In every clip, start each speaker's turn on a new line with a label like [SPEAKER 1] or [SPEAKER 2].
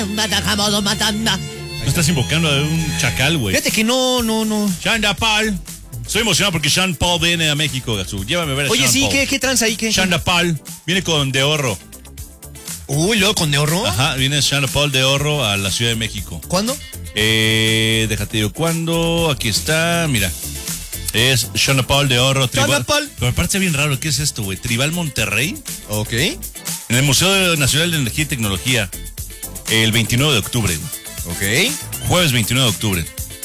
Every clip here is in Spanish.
[SPEAKER 1] No estás invocando a un chacal, güey.
[SPEAKER 2] Fíjate que no.
[SPEAKER 1] Sean Paul. Estoy emocionado porque Sean Paul viene a México, Gazú. Llévame a ver a
[SPEAKER 2] Oye,
[SPEAKER 1] Sean
[SPEAKER 2] sí,
[SPEAKER 1] Paul.
[SPEAKER 2] ¿qué trans ahí? ¿Qué?
[SPEAKER 1] Sean Paul viene con De Horro.
[SPEAKER 2] Uy, luego con De Horro.
[SPEAKER 1] Ajá, viene Sean Paul De Horro a la Ciudad de México.
[SPEAKER 2] ¿Cuándo?
[SPEAKER 1] Déjate digo, ¿cuándo? Aquí está, mira. Es Sean Paul De Horro.
[SPEAKER 2] Sean Paul.
[SPEAKER 1] Pero me parece bien raro, ¿qué es esto, güey? Tribal Monterrey.
[SPEAKER 2] Ok.
[SPEAKER 1] En el Museo Nacional de Energía y Tecnología. El 29 de octubre, güey.
[SPEAKER 2] Ok.
[SPEAKER 1] Jueves 29 de octubre.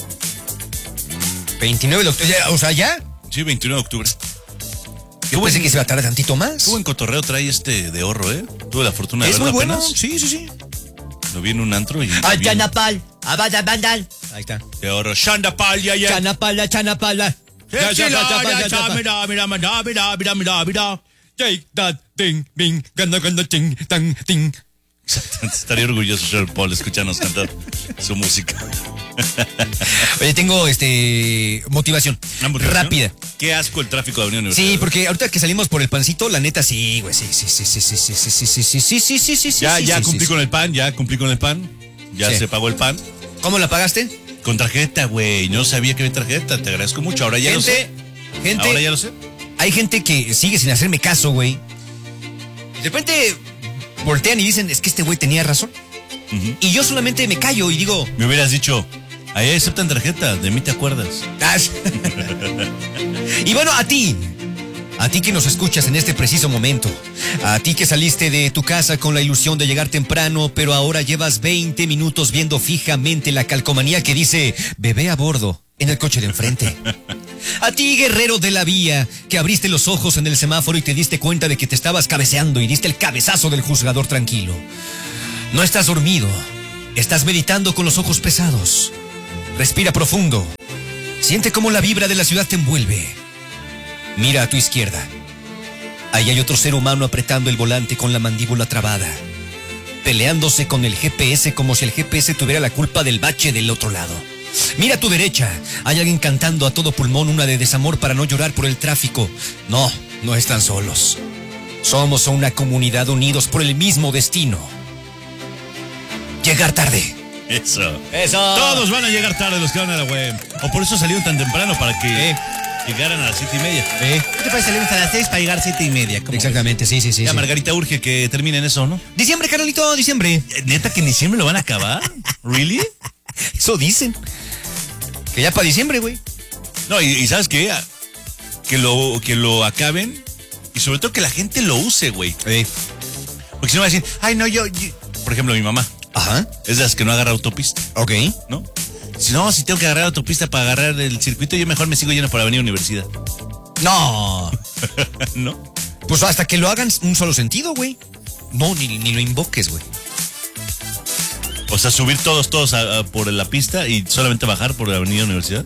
[SPEAKER 2] 29 de octubre. O sea, ¿ya?
[SPEAKER 1] Sí, 29 de octubre.
[SPEAKER 2] Yo pensé que se iba a tardar tantito más.
[SPEAKER 1] Qué buen cotorreo trae este De Horro, ¿eh? Tuve la fortuna de
[SPEAKER 2] Es
[SPEAKER 1] verlo
[SPEAKER 2] muy bueno.
[SPEAKER 1] apenas.
[SPEAKER 2] Sí.
[SPEAKER 1] Lo vi en un antro y...
[SPEAKER 2] Chanapal. Abadabandal. Ahí está.
[SPEAKER 1] De Horro. Shandapal, ya.
[SPEAKER 2] Chanapala.
[SPEAKER 1] Mira.
[SPEAKER 2] Take that ding, bing, gana, ting, tang, ting.
[SPEAKER 1] Estaría orgulloso Sean Paul escucharnos cantar su música.
[SPEAKER 2] Oye, tengo motivación rápida.
[SPEAKER 1] Qué asco el tráfico de Avenida Universidad.
[SPEAKER 2] Sí, porque ahorita que salimos por el pancito, la neta sí, güey, sí.
[SPEAKER 1] Ya cumplí con el pan, Ya
[SPEAKER 2] Sí.
[SPEAKER 1] se pagó el pan.
[SPEAKER 2] ¿Cómo la pagaste?
[SPEAKER 1] Con tarjeta, güey. No sabía que había tarjeta. Te agradezco mucho. Ahora ya lo sé. Ahora ya lo sé.
[SPEAKER 2] Hay gente que sigue sin hacerme caso, güey. De repente voltean y dicen, es que este güey tenía razón.
[SPEAKER 1] Uh-huh.
[SPEAKER 2] Y yo solamente me callo y digo...
[SPEAKER 1] Me hubieras dicho, ahí aceptan tarjeta, de mí te acuerdas.
[SPEAKER 2] Y bueno, a ti que nos escuchas en este preciso momento, a ti que saliste de tu casa con la ilusión de llegar temprano, pero ahora llevas 20 minutos viendo fijamente la calcomanía que dice, bebé a bordo, en el coche de enfrente. A ti, guerrero de la vía, que abriste los ojos en el semáforo y te diste cuenta de que te estabas cabeceando y diste el cabezazo del juzgador tranquilo. No estás dormido, estás meditando con los ojos pesados. Respira profundo. Siente cómo la vibra de la ciudad te envuelve. Mira a tu izquierda. Ahí hay otro ser humano apretando el volante con la mandíbula trabada, peleándose con el GPS como si el GPS tuviera la culpa del bache del otro lado. Mira a tu derecha. Hay alguien cantando a todo pulmón una de desamor para no llorar por el tráfico. No están solos. Somos una comunidad unidos por el mismo destino. Llegar tarde.
[SPEAKER 1] Eso.
[SPEAKER 2] Todos
[SPEAKER 1] van a llegar tarde los que van a la web. O por eso salieron tan temprano, para que llegaran a las 7:30.
[SPEAKER 2] ¿Qué te parece salir hasta las 6 para llegar 7:30? Exactamente, sí.
[SPEAKER 1] Ya, Margarita urge que terminen eso, ¿no?
[SPEAKER 2] Diciembre, Carolito, diciembre.
[SPEAKER 1] ¿Neta que en diciembre lo van a acabar? ¿Really?
[SPEAKER 2] Eso dicen. Que ya para diciembre, güey.
[SPEAKER 1] No, y ¿sabes qué? Que lo acaben y sobre todo que la gente lo use, güey. Porque si no va a decir, ay, no, yo... Por ejemplo, mi mamá.
[SPEAKER 2] Ajá.
[SPEAKER 1] Es de las que no agarra autopista.
[SPEAKER 2] Ok.
[SPEAKER 1] ¿No? Si tengo que agarrar autopista para agarrar el circuito, yo mejor me sigo yendo por Avenida Universidad.
[SPEAKER 2] No.
[SPEAKER 1] ¿No?
[SPEAKER 2] Pues hasta que lo hagan un solo sentido, güey. No, ni lo invoques, güey.
[SPEAKER 1] O sea, subir todos por la pista y solamente bajar por la Avenida Universidad.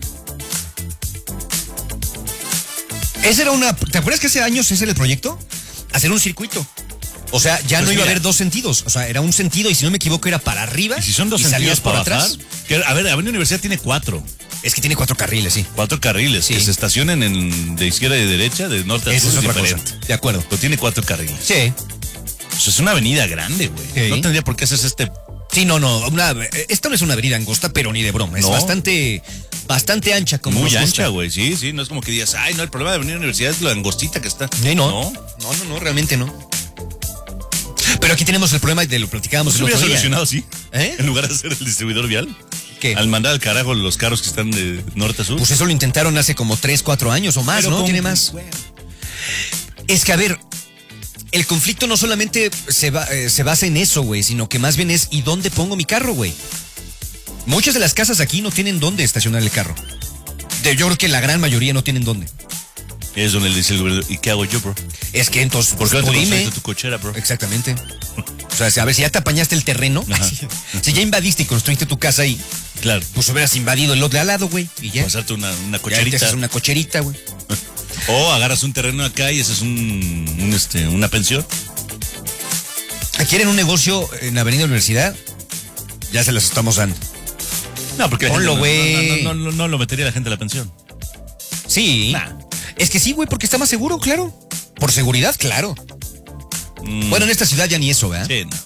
[SPEAKER 2] Esa era ¿te acuerdas que hace años ese era el proyecto? Hacer un circuito. O sea, ya
[SPEAKER 1] pues
[SPEAKER 2] no iba a
[SPEAKER 1] mira,
[SPEAKER 2] haber dos sentidos. O sea, era un sentido y si no me equivoco era para arriba.
[SPEAKER 1] Y si son dos
[SPEAKER 2] y
[SPEAKER 1] sentidos
[SPEAKER 2] salías por
[SPEAKER 1] para
[SPEAKER 2] atrás.
[SPEAKER 1] bajar. A ver, Avenida Universidad tiene 4.
[SPEAKER 2] Es que tiene 4 carriles, sí.
[SPEAKER 1] 4 carriles.
[SPEAKER 2] Sí.
[SPEAKER 1] Que se estacionen de izquierda y de derecha, de norte a
[SPEAKER 2] Esa
[SPEAKER 1] sur.
[SPEAKER 2] es otra
[SPEAKER 1] diferente.
[SPEAKER 2] cosa. De acuerdo.
[SPEAKER 1] Pero tiene 4 carriles.
[SPEAKER 2] Sí.
[SPEAKER 1] Pues es una avenida grande, güey.
[SPEAKER 2] Sí.
[SPEAKER 1] No tendría por qué hacerse
[SPEAKER 2] Sí, no. Esta no es una avenida angosta, pero ni de broma. Es
[SPEAKER 1] No.
[SPEAKER 2] bastante ancha como
[SPEAKER 1] muy
[SPEAKER 2] nos gusta.
[SPEAKER 1] ancha, güey. Sí. No es como que digas, ay, no, el problema de Avenida Universidad es lo angostita que está.
[SPEAKER 2] No, realmente no. Pero aquí tenemos el problema de lo platicábamos el
[SPEAKER 1] ¿No se
[SPEAKER 2] otro
[SPEAKER 1] hubiera
[SPEAKER 2] día.
[SPEAKER 1] solucionado así?
[SPEAKER 2] ¿Eh?
[SPEAKER 1] En lugar de ser el distribuidor vial.
[SPEAKER 2] ¿Qué?
[SPEAKER 1] Al mandar al carajo los carros que están de norte a sur.
[SPEAKER 2] Pues eso lo intentaron hace como 3, 4 años o más,
[SPEAKER 1] Pero
[SPEAKER 2] ¿no?
[SPEAKER 1] con-
[SPEAKER 2] Tiene más.
[SPEAKER 1] Bueno.
[SPEAKER 2] Es que, a ver, el conflicto no solamente se basa en eso, güey, sino que más bien es ¿y dónde pongo mi carro, güey? Muchas de las casas aquí no tienen dónde estacionar el carro. Yo creo que la gran mayoría no tienen dónde.
[SPEAKER 1] Es donde le dice el gobierno, ¿y qué hago yo, bro?
[SPEAKER 2] Es que entonces,
[SPEAKER 1] ¿Por qué no
[SPEAKER 2] tú
[SPEAKER 1] te
[SPEAKER 2] dime.
[SPEAKER 1] tu cochera, bro?
[SPEAKER 2] Exactamente. O sea, a ver, si ya te apañaste el terreno, si ya invadiste y construiste tu casa ahí,
[SPEAKER 1] Claro.
[SPEAKER 2] pues hubieras invadido el otro de al lado, güey, y ya.
[SPEAKER 1] Pasarte una
[SPEAKER 2] Ya te
[SPEAKER 1] cocherita.
[SPEAKER 2] haces una cocherita, güey.
[SPEAKER 1] O agarras un terreno acá y haces una pensión.
[SPEAKER 2] ¿Quieren un negocio en Avenida Universidad? Ya se los estamos dando.
[SPEAKER 1] No, porque la
[SPEAKER 2] Ponlo,
[SPEAKER 1] gente
[SPEAKER 2] güey.
[SPEAKER 1] no lo metería la gente a la pensión.
[SPEAKER 2] Sí.
[SPEAKER 1] Nah.
[SPEAKER 2] Es que sí, güey, porque está más seguro, claro. Por seguridad, claro. Bueno, en esta ciudad ya ni eso, ¿verdad?
[SPEAKER 1] Sí, no.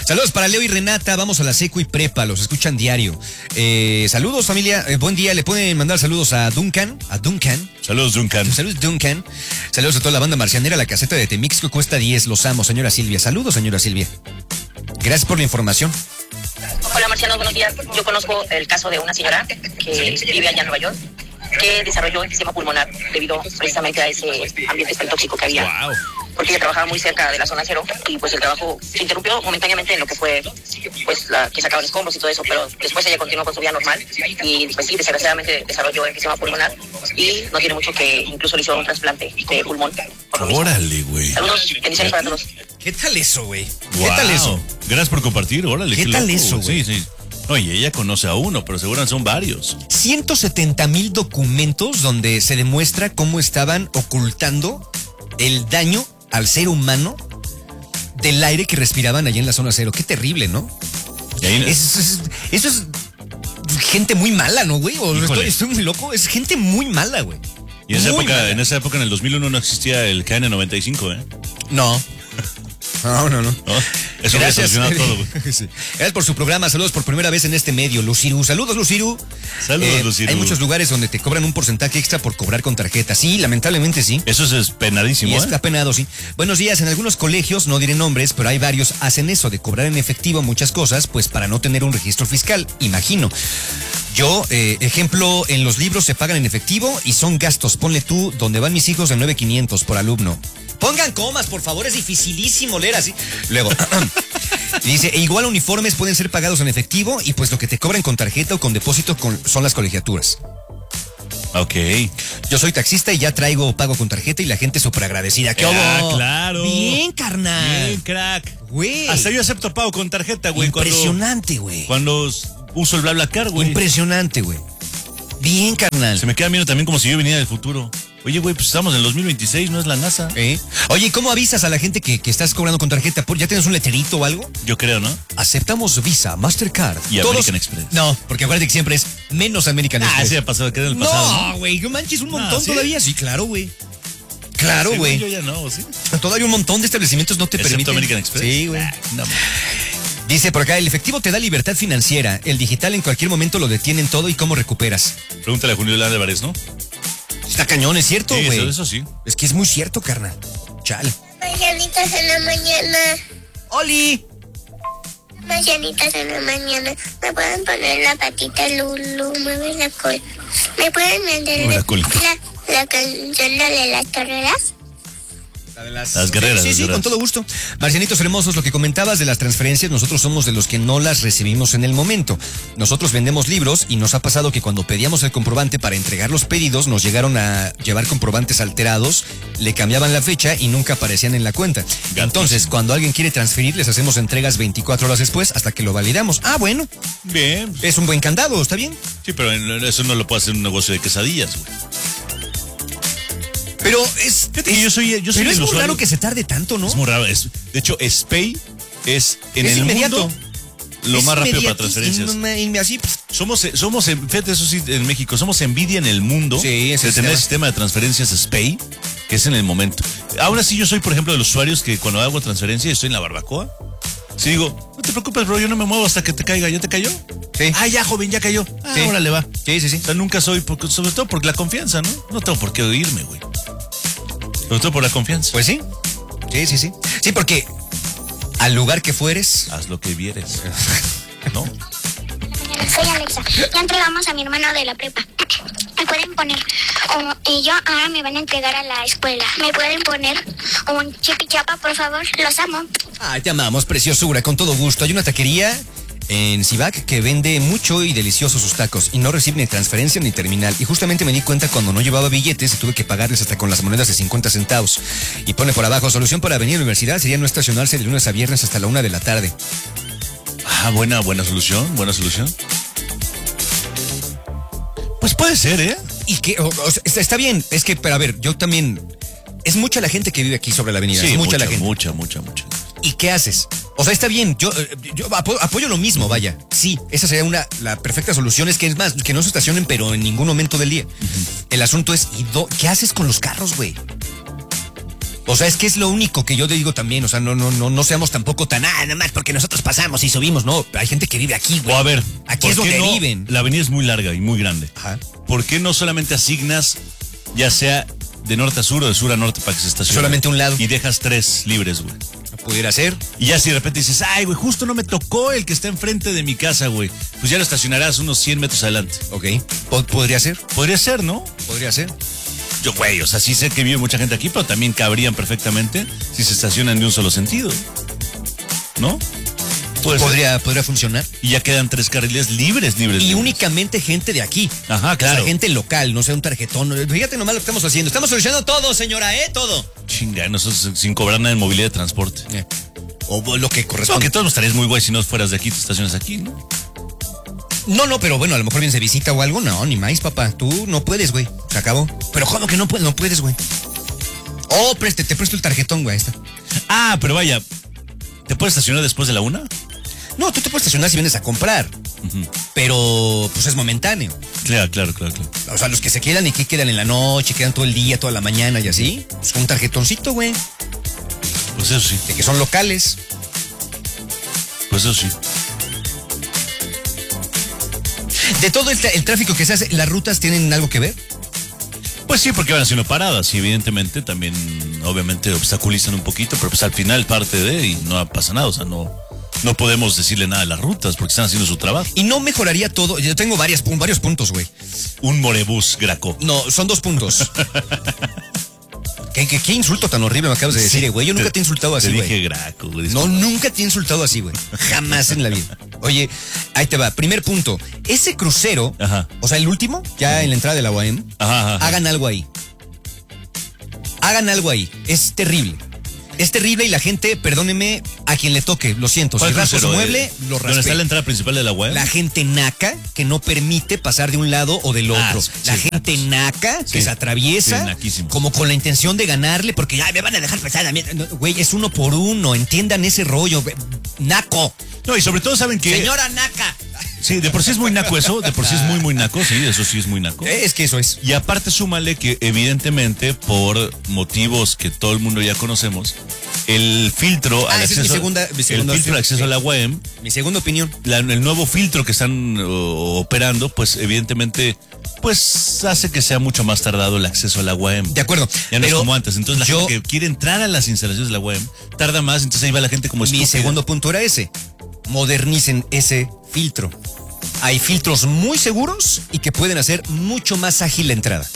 [SPEAKER 2] Saludos para Leo y Renata, vamos a la secu y prepa, los escuchan diario. Saludos familia, buen día, le pueden mandar saludos a Duncan.
[SPEAKER 1] Saludos, Duncan.
[SPEAKER 2] Saludos, Duncan. Saludos a toda la banda marcianera, la caseta de Temixco cuesta 10, los amo, señora Silvia. Saludos, señora Silvia. Gracias por la información.
[SPEAKER 3] Hola marcianos, buenos días. Yo conozco el caso de una señora que vive allá en Nueva York, que desarrolló enfisema pulmonar debido precisamente a ese ambiente tan tóxico que había.
[SPEAKER 1] Wow.
[SPEAKER 3] Porque ella trabajaba muy cerca de la zona cero y pues el trabajo se interrumpió momentáneamente en lo que fue pues que sacaban escombros y todo eso, pero después ella continuó con su vida normal y pues sí, desgraciadamente desarrolló enfisema pulmonar y no tiene mucho que incluso le hizo un trasplante de pulmón.
[SPEAKER 1] Órale, güey.
[SPEAKER 3] Saludos, bendiciones para todos.
[SPEAKER 2] ¿Qué tal eso, güey?
[SPEAKER 1] Wow.
[SPEAKER 2] ¿Qué tal eso?
[SPEAKER 1] Gracias por compartir, órale.
[SPEAKER 2] ¿Qué tal
[SPEAKER 1] loco,
[SPEAKER 2] eso, güey?
[SPEAKER 1] Sí. Oye, ella conoce a uno, pero seguramente son varios.
[SPEAKER 2] 170,000 documentos donde se demuestra cómo estaban ocultando el daño al ser humano del aire que respiraban allá en la zona cero. Qué terrible, ¿no?
[SPEAKER 1] Y ahí,
[SPEAKER 2] Eso es gente muy mala, ¿no, güey? O
[SPEAKER 1] Híjole.
[SPEAKER 2] estoy muy loco. Es gente muy mala, güey.
[SPEAKER 1] y en
[SPEAKER 2] Muy
[SPEAKER 1] esa época, en el 2001, no existía el KN95, ¿eh?
[SPEAKER 2] No. No.
[SPEAKER 1] ¿No? Eso hubiera solucionado todo, güey.
[SPEAKER 2] Sí. Gracias por su programa. Saludos por primera vez en este medio, Luciru. Saludos, Luciru.
[SPEAKER 1] Saludos, Luciru.
[SPEAKER 2] Hay muchos lugares donde te cobran un porcentaje extra por cobrar con tarjeta. Sí, lamentablemente sí.
[SPEAKER 1] Eso es penadísimo,
[SPEAKER 2] Y
[SPEAKER 1] ¿eh?
[SPEAKER 2] está penado, sí. Buenos días, en algunos colegios, no diré nombres, pero hay varios, hacen eso de cobrar en efectivo muchas cosas, pues para no tener un registro fiscal, imagino. Yo, ejemplo, en los libros se pagan en efectivo y son gastos, ponle tú, donde van mis hijos de 9,500 por alumno. Pongan comas, por favor, es dificilísimo leer así. Luego, dice, e igual uniformes pueden ser pagados en efectivo y pues lo que te cobran con tarjeta o con depósito son las colegiaturas.
[SPEAKER 1] Ok.
[SPEAKER 2] Yo soy taxista y ya traigo pago con tarjeta y la gente súper agradecida. ¿Qué hubo?
[SPEAKER 1] Claro.
[SPEAKER 2] Bien, carnal.
[SPEAKER 1] Bien, crack.
[SPEAKER 2] Güey.
[SPEAKER 1] Hasta yo acepto pago con tarjeta, güey.
[SPEAKER 2] Impresionante, güey.
[SPEAKER 1] Cuando uso el BlaBlaCar, güey.
[SPEAKER 2] Impresionante, güey. Bien, carnal.
[SPEAKER 1] Se me queda viendo también como si yo viniera del futuro. Oye, güey, pues estamos en el 2026, no es la NASA.
[SPEAKER 2] Oye, ¿cómo avisas a la gente que estás cobrando con tarjeta? ¿Ya tienes un letrerito o algo?
[SPEAKER 1] Yo creo, ¿no?
[SPEAKER 2] Aceptamos Visa, Mastercard.
[SPEAKER 1] Y American Express.
[SPEAKER 2] No, porque acuérdate que siempre es menos American Express.
[SPEAKER 1] sí, ha pasado, queda en el pasado.
[SPEAKER 2] No, güey, no manches, un montón
[SPEAKER 1] ¿sí?
[SPEAKER 2] todavía. Sí, claro, güey. Claro,
[SPEAKER 1] Según
[SPEAKER 2] güey.
[SPEAKER 1] Yo ya no, ¿sí?
[SPEAKER 2] Todavía un montón de establecimientos no te
[SPEAKER 1] Excepto
[SPEAKER 2] permiten.
[SPEAKER 1] American Express.
[SPEAKER 2] Sí, güey.
[SPEAKER 1] No.
[SPEAKER 2] Dice por acá, el efectivo te da libertad financiera. El digital en cualquier momento lo detienen todo y cómo recuperas.
[SPEAKER 1] Pregúntale a Julio Álvarez, ¿no?
[SPEAKER 2] Está cañón, es cierto,
[SPEAKER 1] Sí,
[SPEAKER 2] güey.
[SPEAKER 1] eso sí.
[SPEAKER 2] Es que es muy cierto, carnal. Chale.
[SPEAKER 4] Mañanitas en la mañana.
[SPEAKER 2] ¡Oli!
[SPEAKER 4] Mañanitas en la mañana. Me pueden poner la patita Lulu, mueve la cola. Me pueden vender
[SPEAKER 1] Mueve la cola.
[SPEAKER 4] la canción de las carreras.
[SPEAKER 1] Las guerreras.
[SPEAKER 2] Sí,
[SPEAKER 1] las
[SPEAKER 2] sí,
[SPEAKER 1] guerreras.
[SPEAKER 2] con todo gusto. Marcianitos hermosos, lo que comentabas de las transferencias, nosotros somos de los que no las recibimos en el momento. Nosotros vendemos libros y nos ha pasado que cuando pedíamos el comprobante para entregar los pedidos, nos llegaron a llevar comprobantes alterados, le cambiaban la fecha y nunca aparecían en la cuenta. Entonces, cuando alguien quiere transferir, les hacemos entregas 24 horas después hasta que lo validamos. Ah, bueno,
[SPEAKER 1] Bien.
[SPEAKER 2] es un buen candado, ¿está bien?
[SPEAKER 1] Sí, pero eso no lo puede hacer un negocio de quesadillas, güey.
[SPEAKER 2] Pero es...
[SPEAKER 1] Fíjate que yo soy
[SPEAKER 2] pero
[SPEAKER 1] el
[SPEAKER 2] es muy
[SPEAKER 1] usuario.
[SPEAKER 2] raro que se tarde tanto, ¿no?
[SPEAKER 1] Es muy raro. De hecho, SPAY es en
[SPEAKER 2] Es
[SPEAKER 1] el
[SPEAKER 2] inmediato.
[SPEAKER 1] mundo lo
[SPEAKER 2] Es
[SPEAKER 1] más rápido para
[SPEAKER 2] inmediatísimo,
[SPEAKER 1] transferencias.
[SPEAKER 2] así, pf,
[SPEAKER 1] Fíjate, eso sí, en México, somos envidia en el mundo
[SPEAKER 2] Sí, ese
[SPEAKER 1] de tener
[SPEAKER 2] sistema.
[SPEAKER 1] el sistema de transferencias SPAY, que es en el momento. Ahora sí, yo soy, por ejemplo, de los usuarios que cuando hago transferencia y estoy en la barbacoa, sí digo, no te preocupes, bro, yo no me muevo hasta que te caiga. ¿Ya te cayó?
[SPEAKER 2] Sí.
[SPEAKER 1] Ah, ya, joven, ya cayó. Ah,
[SPEAKER 2] Sí.
[SPEAKER 1] órale, va.
[SPEAKER 2] Sí, sí, sí.
[SPEAKER 1] O sea, nunca soy, sobre todo por la confianza, ¿no? No tengo por qué oírme, güey. Sobre todo por la confianza.
[SPEAKER 2] Pues sí. Sí, sí, sí. Sí, porque al lugar que fueres.
[SPEAKER 1] Haz lo que vieres. ¿No?
[SPEAKER 4] Soy Alexa. Ya entregamos a mi hermano de la prepa. Me pueden poner y yo ahora me van a entregar a la escuela. Me pueden poner un chipichapa, por favor. Los amo.
[SPEAKER 2] Ah, te amamos, preciosura, con todo gusto. Hay una taquería en Cibac que vende mucho y delicioso sus tacos y no recibe ni transferencia ni terminal. Y justamente me di cuenta cuando no llevaba billetes y tuve que pagarles hasta con las monedas de 50 centavos. Y pone por abajo, solución para venir a la universidad sería no estacionarse de lunes a viernes hasta la 1 de la tarde.
[SPEAKER 1] Ah, buena solución, buena solución. Pues puede ser, ¿eh?
[SPEAKER 2] Y que, está bien, es que, pero a ver, yo también, es mucha la gente que vive aquí sobre la avenida, es mucha la gente.
[SPEAKER 1] Mucha.
[SPEAKER 2] ¿Y qué haces? O sea, está bien, yo apoyo lo mismo, vaya. Sí, esa sería la perfecta solución, es que es más, que no se estacionen, pero en ningún momento del día. El asunto es, ¿qué haces con los carros, güey? O sea, es que es lo único que yo te digo también. O sea, no seamos tampoco tan, nada más porque nosotros pasamos y subimos. No, hay gente que vive aquí, güey.
[SPEAKER 1] O a ver,
[SPEAKER 2] aquí es donde viven.
[SPEAKER 1] La avenida es muy larga y muy grande.
[SPEAKER 2] Ajá.
[SPEAKER 1] ¿Por qué no solamente asignas, ya sea de norte a sur o de sur a norte para que se estacione?
[SPEAKER 2] Solamente un lado.
[SPEAKER 1] Y dejas 3 libres, güey.
[SPEAKER 2] Pudiera ser.
[SPEAKER 1] Y ya si de repente dices, ay, güey, justo no me tocó el que está enfrente de mi casa, güey. Pues ya lo estacionarás unos 100 metros adelante.
[SPEAKER 2] Ok. ¿Podría ser?
[SPEAKER 1] Podría ser, ¿no?
[SPEAKER 2] Podría ser.
[SPEAKER 1] Yo, güey, o sea, sí sé que vive mucha gente aquí, pero también cabrían perfectamente si se estacionan de un solo sentido. ¿No?
[SPEAKER 2] Podría funcionar.
[SPEAKER 1] Y ya quedan 3 carriles libres.
[SPEAKER 2] Y únicamente gente de aquí.
[SPEAKER 1] Ajá, claro.
[SPEAKER 2] O sea, gente local, no sea un tarjetón. Fíjate nomás lo que estamos haciendo. Estamos solucionando todo, señora, todo.
[SPEAKER 1] Chinga, nosotros sin cobrar nada en movilidad de transporte.
[SPEAKER 2] O lo que corresponde.
[SPEAKER 1] No, que todos estarías muy guay si no fueras de aquí, te estacionas aquí, ¿no?
[SPEAKER 2] No, pero bueno, a lo mejor vienes de visita o algo. No, ni más, papá. Tú no puedes, güey. Se acabó. Pero ¿cómo que no puedes? No puedes, güey. Oh, te presto el tarjetón, güey. Está.
[SPEAKER 1] Ah, pero vaya, ¿te puedes estacionar después de la 1?
[SPEAKER 2] No, tú te puedes estacionar si vienes a comprar. Pero, pues es momentáneo.
[SPEAKER 1] Claro.
[SPEAKER 2] O sea, los que se quedan y que quedan en la noche, quedan todo el día, toda la mañana y así. Pues con un tarjetoncito, güey.
[SPEAKER 1] Pues eso sí.
[SPEAKER 2] De que son locales.
[SPEAKER 1] Pues eso sí.
[SPEAKER 2] De todo el tráfico que se hace, ¿las rutas tienen algo que ver?
[SPEAKER 1] Pues sí, porque van haciendo paradas y evidentemente también, obviamente, obstaculizan un poquito, pero pues al final parte de y no pasa nada, o sea, no podemos decirle nada a las rutas porque están haciendo su trabajo.
[SPEAKER 2] Y no mejoraría todo. Yo tengo varios puntos, güey.
[SPEAKER 1] Un morebús Graco.
[SPEAKER 2] No, son 2 puntos. ¿Qué insulto tan horrible me acabas de decir, güey? Yo nunca te he insultado así, güey.
[SPEAKER 1] Te dije Graco, güey.
[SPEAKER 2] No, nunca te he insultado así, güey. Jamás en la vida. Oye, ahí te va. Primer punto. Ese crucero, o sea, el último, ya en la entrada de la UAM, hagan algo ahí. Hagan algo ahí. Es terrible. Es terrible y la gente, perdóneme, a quien le toque, lo siento. Si raspo su mueble, lo raspe.
[SPEAKER 1] ¿Dónde está la entrada principal de la UAM?
[SPEAKER 2] La gente naca que no permite pasar de un lado o del otro. La gente naca que se atraviesa como con la intención de ganarle porque ya me van a dejar pasar a mí. No, güey, es 1 por 1, entiendan ese rollo. Naco.
[SPEAKER 1] No, y sobre todo saben que...
[SPEAKER 2] Señora naca.
[SPEAKER 1] Sí, de por sí es muy naco eso, de por sí es muy naco, sí, eso sí es muy naco.
[SPEAKER 2] Es que eso es.
[SPEAKER 1] Y aparte súmale que evidentemente por motivos que todo el mundo ya conocemos, el filtro al acceso, de acceso a la UAM,
[SPEAKER 2] mi segunda opinión,
[SPEAKER 1] el nuevo filtro que están operando, pues evidentemente pues hace que sea mucho más tardado el acceso a la UAM.
[SPEAKER 2] De acuerdo.
[SPEAKER 1] Ya no es como antes. Entonces la gente que quiere entrar a las instalaciones de la UAM tarda más, entonces ahí va la gente como estúpida.
[SPEAKER 2] Mi segundo punto era ese. Modernicen ese filtro. Hay filtros muy seguros y que pueden hacer mucho más ágil la entrada.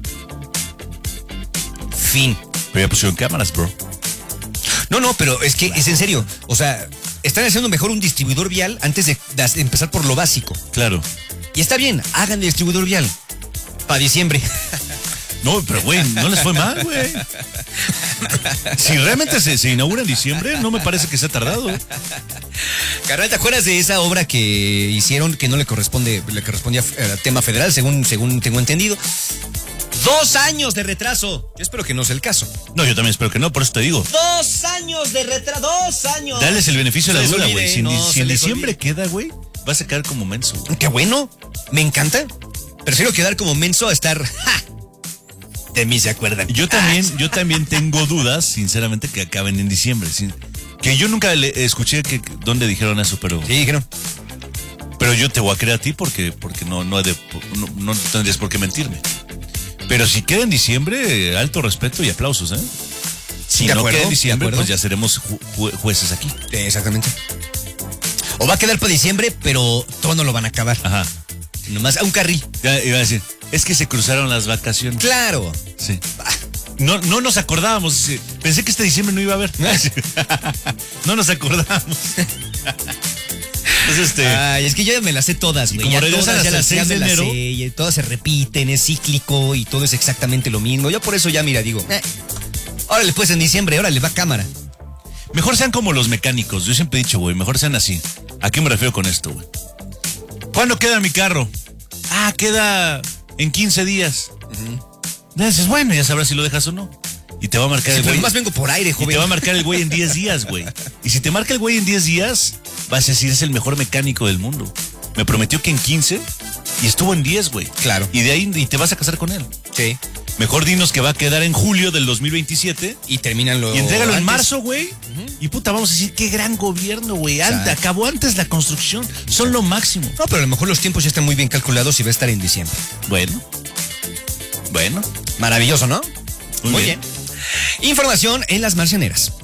[SPEAKER 2] Fin.
[SPEAKER 1] Pero ya pusieron cámaras, bro.
[SPEAKER 2] No, pero es que es en serio. O sea, están haciendo mejor un distribuidor vial antes de empezar por lo básico.
[SPEAKER 1] Claro.
[SPEAKER 2] Y está bien, hagan el distribuidor vial. Para diciembre.
[SPEAKER 1] No, pero güey, no les fue mal, güey. Si realmente se inaugura en diciembre, no me parece que sea tardado.
[SPEAKER 2] Carnal, ¿te acuerdas de esa obra que hicieron que no le correspondía al tema federal, según tengo entendido? 2 años de retraso. Yo espero que no sea el caso.
[SPEAKER 1] No, yo también espero que no, por eso te digo.
[SPEAKER 2] 2 años de retraso, 2 años.
[SPEAKER 1] Dales el beneficio de la duda, güey. Si en diciembre queda, güey, vas a quedar como menso, güey.
[SPEAKER 2] Qué bueno, me encanta. Prefiero quedar como menso a estar... ¡Ja! De mí se acuerdan.
[SPEAKER 1] Yo también tengo dudas, sinceramente, que acaben en diciembre. Que yo nunca escuché dónde dijeron eso, pero...
[SPEAKER 2] Sí, dijeron.
[SPEAKER 1] Pero yo te voy a creer a ti porque no tendrías por qué mentirme. Pero si queda en diciembre, alto respeto y aplausos, ¿eh? Si no queda en diciembre, pues ya seremos jueces aquí.
[SPEAKER 2] Exactamente. O va a quedar para diciembre, pero todo no lo van a acabar.
[SPEAKER 1] Ajá.
[SPEAKER 2] Nomás a un carril.
[SPEAKER 1] Ya iba a decir, es que se cruzaron las vacaciones.
[SPEAKER 2] Claro.
[SPEAKER 1] Sí. No nos acordábamos. Pensé que este diciembre no iba a haber. No nos acordábamos. Entonces,
[SPEAKER 2] Ay, es que yo ya me las sé todas, güey. Ya todas ya las sé, todas se repiten, es cíclico y todo es exactamente lo mismo. Yo por eso ya, mira, digo, órale, pues en diciembre, órale, va cámara.
[SPEAKER 1] Mejor sean como los mecánicos. Yo siempre he dicho, güey, mejor sean así. ¿A qué me refiero con esto, güey? ¿Cuándo queda mi carro? Queda en 15 días. Ya dices, bueno, ya sabrás si lo dejas o no. Y te va a marcar el güey.
[SPEAKER 2] Además vengo por aire, joven.
[SPEAKER 1] Y te va a marcar el güey en 10 días, güey. Y si te marca el güey en 10 días, vas a decir, es el mejor mecánico del mundo. Me prometió que en 15 y estuvo en 10, güey.
[SPEAKER 2] Claro.
[SPEAKER 1] Y de ahí y te vas a casar con él.
[SPEAKER 2] Sí.
[SPEAKER 1] Mejor dinos que va a quedar en julio del 2027.
[SPEAKER 2] Y terminan
[SPEAKER 1] Y entrégalo en marzo, güey. Y puta, vamos a decir, qué gran gobierno, güey. Acabó antes la construcción. Son lo máximo.
[SPEAKER 2] No, pero a lo mejor los tiempos ya están muy bien calculados y va a estar en diciembre.
[SPEAKER 1] Bueno.
[SPEAKER 2] Maravilloso, ¿no?
[SPEAKER 1] Muy bien.
[SPEAKER 2] Información en las marcianeras.